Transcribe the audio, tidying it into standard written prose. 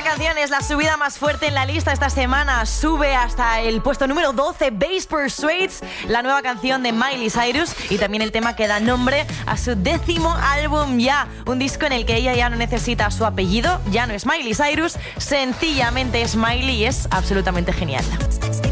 canción es la subida más fuerte en la lista esta semana. Sube hasta el puesto número 12, Bass Persuades, la nueva canción de Miley Cyrus y también el tema que da nombre a su 10º álbum ya. Un disco en el que ella ya no necesita su apellido, ya no es Miley Cyrus, sencillamente es Miley y es absolutamente genial.